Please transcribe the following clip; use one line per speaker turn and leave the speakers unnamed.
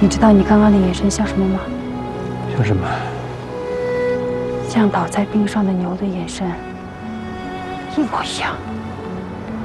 你知道你刚刚的眼神像什么吗？
像什么？
像倒在冰上的牛的眼神，一模一样。